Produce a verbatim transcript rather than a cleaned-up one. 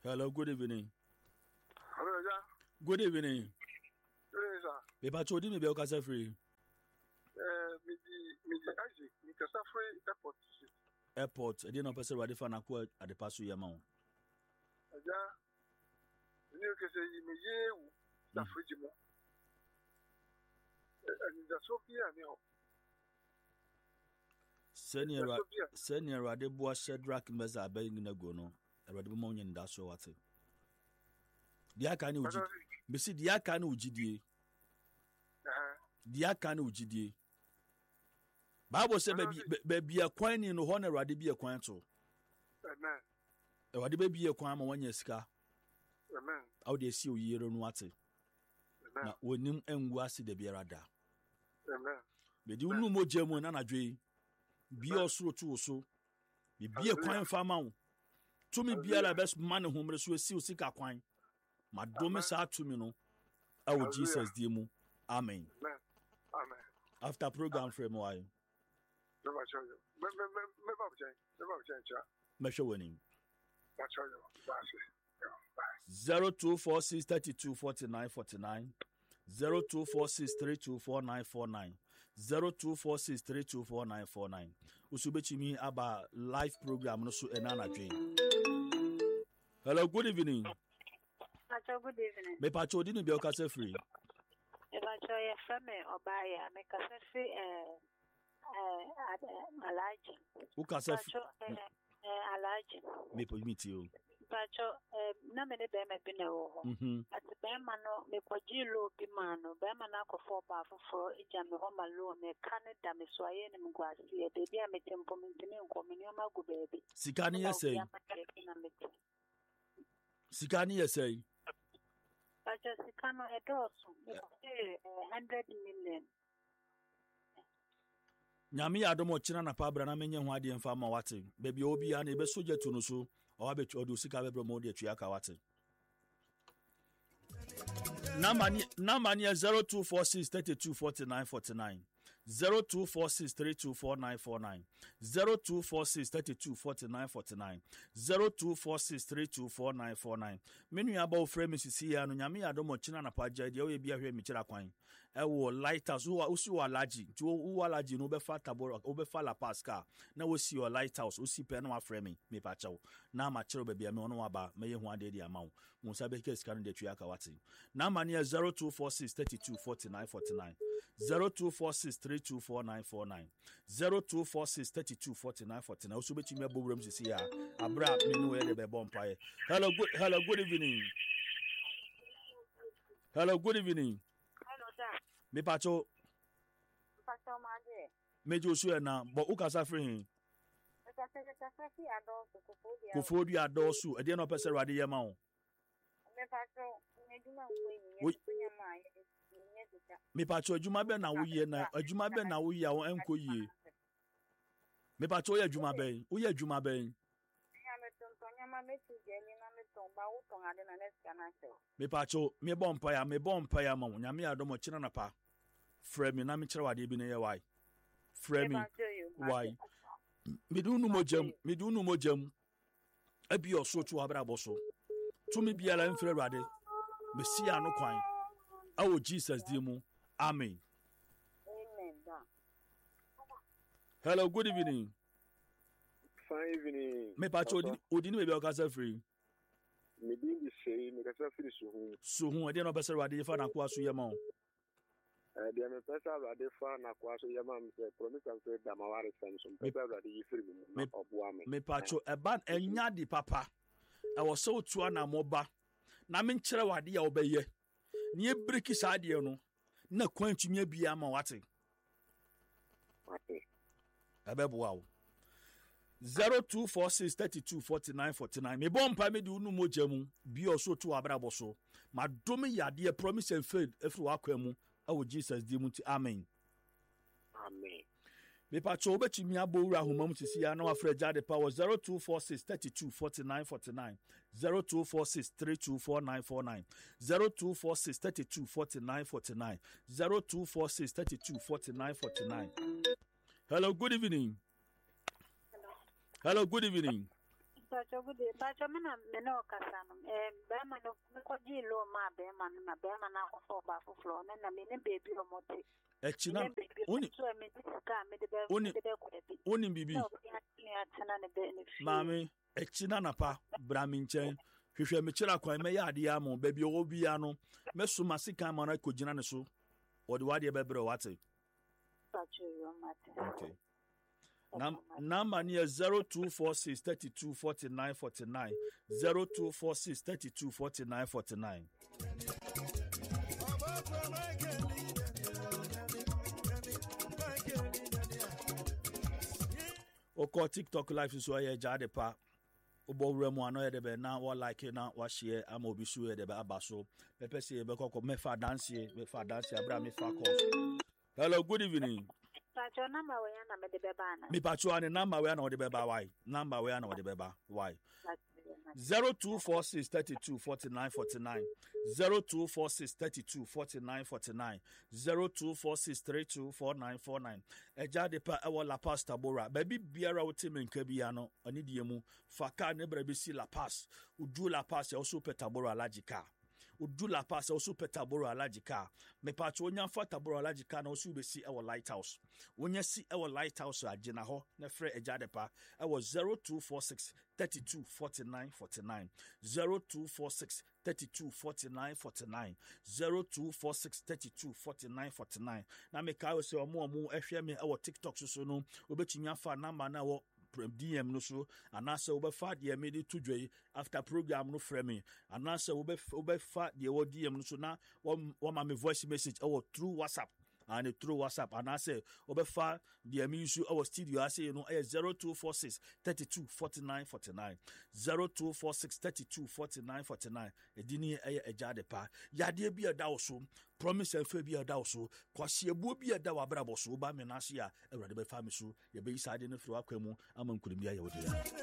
Hello, good evening. Hello, yeah. Good evening. Good evening, sir. Pepa chodi me be o kasa free. Eh, me di me di Isaac, me kasa free airport. Airport, e dey no person wade fa na ko ade paso ye ma wo. Aja. Ni o kese yi me ye wu na free mo. Eh, and the Sophia me ho. Senior Senior Rade Boa Shadrach Meza Abeng na go no. Erade mo nyen da so wate. Dia ka ne uji. Me si dia ka ne ujidie. Aha. Dia ka ne ujidie. Bible say baby baby akwan ni no ho na Erade bi akwan to. Amen. Erade ba bi akwan ma wanya sika. Amen. Aw de si oyere no wate. Amen. Na wonim engu ase de biara da. Amen. Be di unu mo jemu na nadwe. Bi osoro tu so. Bi bi akwan fa ma wo. Tumi biara best man humre so esi osika kwan. Madome sa tumi no. Awo Jesus di mu. Amen. Amen. Amen. After program frame why? Never show you. Me me me me ba change. Never change. Me show winning. That's show you. That's it. zero two four six three two four nine four nine zero two four six three two four nine four nine zero two four six three two four nine four nine. Usubechimi aba live program no so enana dwen. Hello, good evening. Hello, good evening. Me pacho di no be o kasa free. Me pacho ye frame obaya me kasa free eh eh alaji. U kasa free. Pacho eh alaji. Me po meet you. Pacho eh na me ne be me bi na wo. Mhm. At be ma no me kwaji lo bi ma no be ma na akofo ba afoforo ija me ho ma lo me Canada me so aye ne mgwasi e de bia me tempo me ntimi nkomi ni o ma go bebi. Sika ni yesay. Sika ni yesay. Pacho sika no edosu me eh one hundred million. Nyame ya domo china na pa bra na menye ho ade mfa ma wate. Baby obi ya na ebe soja tu no so. O abetu odu sika be bro mo de tua ka wate. Number number zero two four six three two four nine four nine zero two four six three two four nine four nine zero two four six three two four nine four nine zero two four six three two four nine four nine. Menu aba frame sisi ya no nyame ya domo china na paja de o bia hwe mi kira kwan e wo lighthouse wo usi wo alaji ti wo alaji no be fa taboro o be fa la pascal na wo si wo lighthouse o si pe na wa frame me pa chawo na ma kire be bia me ono aba me ye hu ade de ama wo mo sa be ke sika no de twa ka wate na ma ne zero two four six three two four nine four nine zero two four six three two four nine four nine zero two four six three two four nine four nine. Also bet you me boburam sisi ya abra me no e de be bompae. Hello good hello good evening. Hello good evening. Hello sir. Me pacho. Pacho maje. Me Joshua na but ukasa free. Me kasa kasa fi adosu kufodia. Kufodia adosu e de no pese rade ye ma wo. Me pacho me duma wo ni kunya mai. Me pacho adwuma be na wo ye na adwuma be na wo ye wo enko yie. Me pacho ye adwuma be wo ye adwuma be. Me pacho me bompa ya me bompa ya ma nyame ya do mo kire na pa. Frɛ me na me kire wade bi na ye why. Frɛ me why. Me du nu mojam me du nu mojam. Abi oso tu abra boso. Tu me biara mfrɛ wade. Me si ano kwan. Awo Jesus di mu. Amen. Amen. Hello, good evening. Fine evening. Me pacho odini me be o kasa free. Me din di sei, me kasa free suhu. Suhu e de no be se wade fa na ko aso ye ma o. Eh de me pesa wade fa na ko aso ye ma me say promise am say da ma ware sam so me pesa wade yi free me oboa me. Me pacho e ba enya di papa. E wo se otu na mo ba. Na me nkire wade ya obeye. Ni e break sa de no. Na kwantumi abia ma wate. Wate. Abebo wa. zero two four six three two four nine four nine. Me bompa me di unu mojamu bi oso tu abrabo so. Ma domi yade promise and faith efri wakwa mu awo Jesus di mu ti amen. Amen. Me pacho obetimi abowura homam sisi ya na wafra jade power zero two four six three two four nine four nine zero two four six three two four nine four nine zero two four six three two four nine four nine zero two four six three two four nine four nine. Hello, good evening. Hello. Hello, good evening. Pacho good day. Pacho mena meno kasano. Eh, Bema no koji lo ma bema na bema na for ba for floor na me ne baby o mote. Echina oni oni oni bibi. Mami echina napa brami nchen. Hwehwe me kira kwan me ya ade am ba bi o bia no me so masika ma na kogina ne so. Wo de wade bebre wate. Pacho yo mate. Okay. Num number near zero two four six thirty two forty nine forty nine zero two four six thirty two forty nine forty nine. Oko TikTok live so ye jade pa obo remu ano ye be na wa like na wa share am obi so ye de be abaso pepe se be kokko me fa dance me fa dance abra me fa call. Hello, good evening. Pacho number we na me de beba na. Me pacho ane number we na o de beba why? Number we na o de beba why? zero two four six thirty two forty nine forty nine zero two four six thirty two forty nine forty nine zero two four six three two four nine four nine. Eja de pa ewo La Paz Tabora. Baby biara wote menka bia no ani die mu faka ne bra bi si La Paz. Udu La Paz e also Tabora lagika. Udu La Paz also Tabora lagika. Me pacho onya fa Tabora lagika na also be si ewo Lighthouse. Wonya si ewo Lighthouse agina ho na frɛ eja de pa ewo zero two four six thirty two forty nine forty nine zero two four six thirty two forty nine forty nine zero two four six thirty two forty nine forty nine. Na me ka o se omo omo ehwe me ewo TikTok so so no obetumi afa number na wo D M no so anase obefa de me de to dwei after program no frɛ me anase obefa obefa de wo D M no so na wo ma me voice message ewo through WhatsApp and through WhatsApp and I say obefa the me use our studio I say you know zero two four six thirty two forty nine forty nine zero two four six thirty two forty nine forty nine edini eye eja de pa yade bi eda wo so promise afa bi eda wo so kwase ebu bi eda wa brabo so ba me na se a awurade be fa me so ye be isade no firi akwa mu ama nkurim ya ye wo de